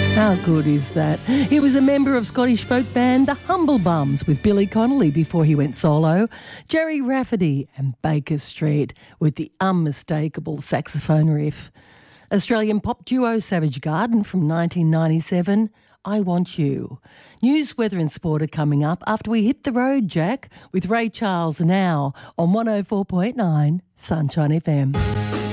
How good is that? He was a member of Scottish folk band The Humble Bums with Billy Connolly before he went solo, Jerry Rafferty and Baker Street with the unmistakable saxophone riff. Australian pop duo Savage Garden from 1997, I Want You. News, weather and sport are coming up after we hit the road, Jack, with Ray Charles now on 104.9 Sunshine FM.